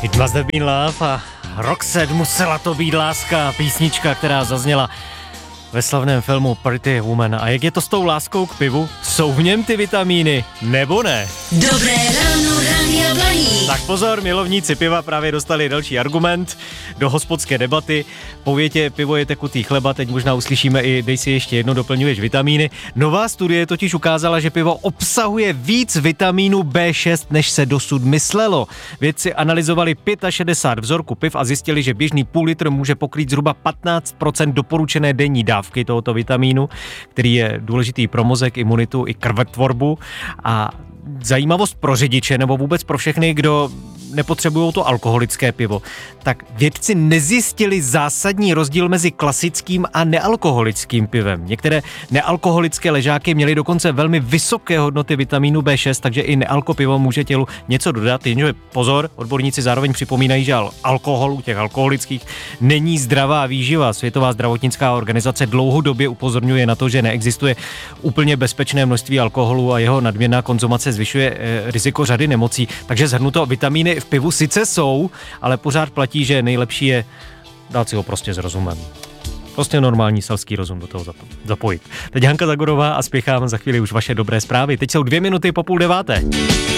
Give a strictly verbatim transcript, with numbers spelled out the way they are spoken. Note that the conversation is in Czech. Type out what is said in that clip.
It must have been love a Roxette, musela to být láska, písnička, která zazněla ve slavném filmu Pretty Woman. A jak je to s tou láskou k pivu? Jsou v něm ty vitamíny, nebo ne? Dobré ráno, Rádia Blaník. Tak pozor, milovníci piva právě dostali další argument do hospodské debaty. Po větě pivo je tekutý chleba, teď možná uslyšíme i dej si ještě jedno, doplňuješ vitamíny. Nová studie totiž ukázala, že pivo obsahuje víc vitamínu bé šest, než se dosud myslelo. Vědci analyzovali šedesát pět vzorků piv a zjistili, že běžný půl litr může pokrýt zhruba patnáct procent doporučené denní dávky tohoto vitamínu, který je důležitý pro mozek, imunitu i krvetvorbu. A zajímavost pro řidiče nebo vůbec pro všechny, kdo nepotřebují to alkoholické pivo, tak vědci nezjistili zásadní rozdíl mezi klasickým a nealkoholickým pivem. Některé nealkoholické ležáky měly dokonce velmi vysoké hodnoty vitamínu bé šest, takže i nealkopivo může tělu něco dodat, jenže pozor, odborníci zároveň připomínají, že alkohol u těch alkoholických není zdravá výživa. Světová zdravotnická organizace dlouhodobě upozorňuje na to, že neexistuje úplně bezpečné množství alkoholu a jeho nadměrná konzumace zvyšuje e, riziko řady nemocí. Takže shrnuto, vitamíny v pivu sice jsou, ale pořád platí, že nejlepší je dát si ho prostě s rozumem. Prostě normální selský rozum do toho zapojit. Teď Hanka Zagorová a spěchám za chvíli už vaše dobré zprávy. Teď jsou dvě minuty po půl deváté.